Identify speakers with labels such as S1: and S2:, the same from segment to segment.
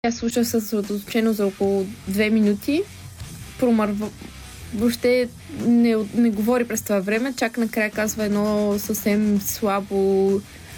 S1: Тя слуша съсредоточено за около 2 минути. Промърва. Въобще не говори през това време. Чак накрая казва едно съвсем слабо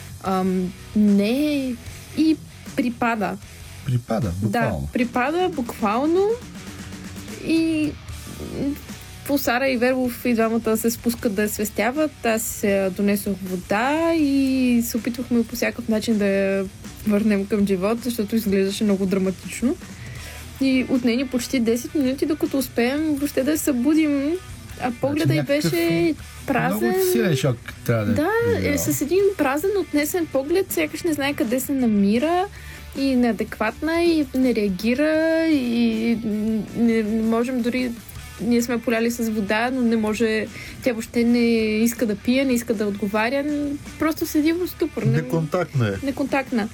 S1: не и припада.
S2: Припада, буквално.
S1: Да, припада буквално и Пулсара и Верволф и двамата се спускат да я свестяват. Аз донесох вода и се опитвахме по всякакъв начин да я върнем към живот, защото изглеждаше много драматично. И отнени почти 10 минути, докато успеем въобще да я събудим. А погледа й беше празен.
S2: Много силен шок трябва да
S1: е с един празен, отнесен поглед, сякаш не знае къде се намира и неадекватна и не реагира и не можем дори... Ние сме поляли с вода, но не може... Тя въобще не иска да пие, не иска да отговаря. Просто седи в ступор.
S3: Неконтактна е.
S1: Неконтактна.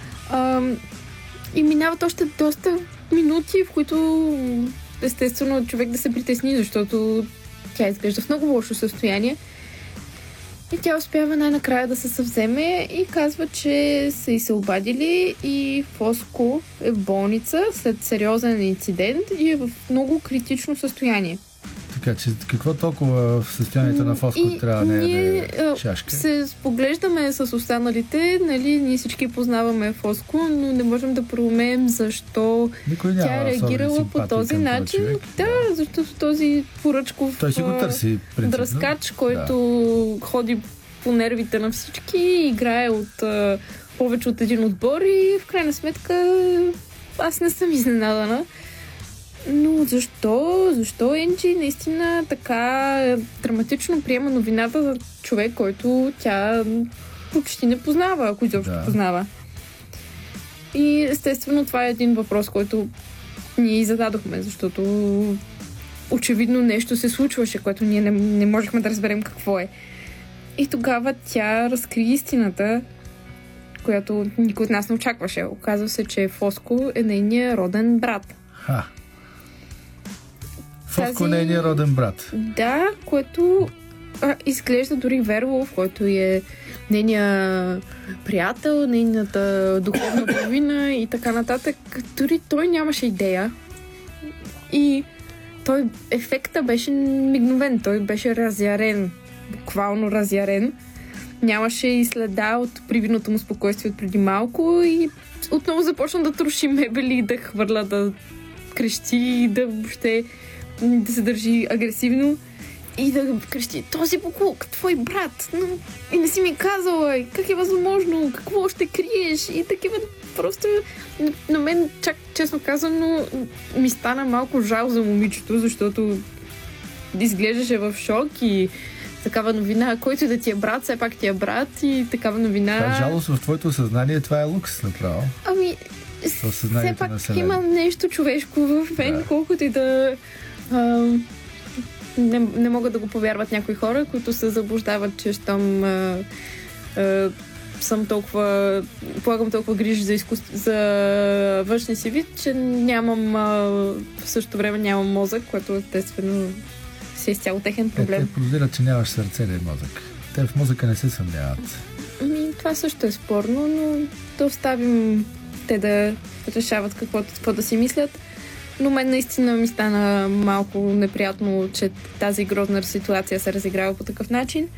S1: И минават още доста минути, в които естествено човек да се притесни, защото тя изглежда в много лошо състояние. И тя успява най-накрая да се съвземе и казва, че са и се обадили и Фоско е в болница след сериозен инцидент и е в много критично състояние.
S2: Така че какво толкова в състоянието на Фоско трябва да е шашка?
S1: Се поглеждаме с останалите, нали, ние всички познаваме Фоско, но не можем да проумеем защо тя е реагирала по този начин.
S2: Човек,
S1: да, защото този поръчков
S2: той си го търси,
S1: дръскач, който ходи по нервите на всички, играе от повече от един отбор и в крайна сметка аз не съм изненадана. Но защо Енджи наистина така драматично приема новината за човек, който тя почти не познава, ако изобщо познава? И естествено това е един въпрос, който ние зададохме, защото очевидно нещо се случваше, което ние не можехме да разберем какво е. И тогава тя разкри истината, която никой от нас не очакваше. Оказва се, че Фоско е нейният роден брат.
S2: Фоско не е нейният роден брат.
S1: Да, което изглежда дори Верволф, който е нейният приятел, нейната духовна половина и така нататък. Дори той нямаше идея. И ефекта беше мигновен. Той беше разярен. Буквално разярен. Нямаше и следа от привидното му спокойствие от преди малко и отново започна да троши мебели, да хвърля, да крещи и да въобще да се държи агресивно и да крещи: този буклук, твой брат, но и не си ми казала, как е възможно, какво ще криеш и такива. Просто на мен, чак честно казано, ми стана малко жал за момичето, защото изглеждаше в шок и такава новина, който да ти е брат, все пак ти е брат и такава новина...
S2: Това е жалост в твоето съзнание, това е лукс направо.
S1: Все пак има нещо човешко в мен, колкото и да... Не могат да го повярват някои хора, които се заблуждават, че щом съм толкова... полагам толкова грижи за външния си вид, че нямам... в същото време нямам мозък, което естествено си е изцяло техен проблем.
S2: Те подозират, че нямаш сърце или мозък. Те в мозъка не се съмняват.
S1: Това също е спорно, но да оставим те да решават какво да си мислят. Но мен наистина ми стана малко неприятно, че тази грозна ситуация се разиграва по такъв начин.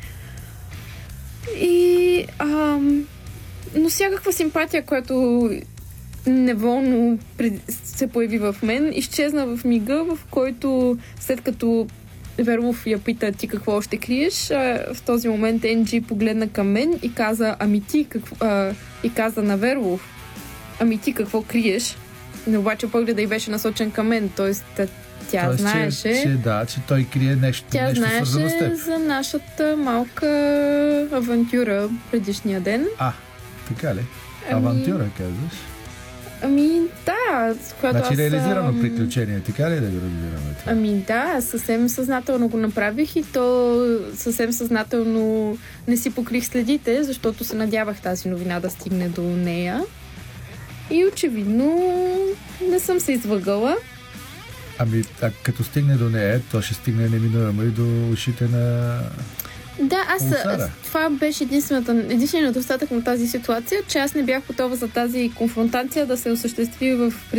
S1: И но всякаква симпатия, която неволно се появи в мен, изчезна в мига, в който след като Верволф я пита: ти какво още криеш? В този момент Енджи погледна към мен и каза: ами ти какво... и каза на Верволф: ами ти какво криеш? Но обаче погледа й беше насочен към мен, т.е. тя знаеше...
S2: че той крие нещо.
S1: Тя знаеше за нашата малка авантюра предишния ден.
S2: Така ли? Авантюра, казваш?
S1: Да.
S2: Значи реализирано приключение, така ли да го разбираме това?
S1: Да, съвсем съзнателно го направих и то съвсем съзнателно не си покрих следите, защото се надявах тази новина да стигне до нея. И очевидно не съм се излъгала.
S2: Като стигне до нея, то ще стигне неминуемо и до ушите на
S1: Да, това беше единственият недостатък на тази ситуация, че аз не бях готова за тази конфронтация да се осъществи в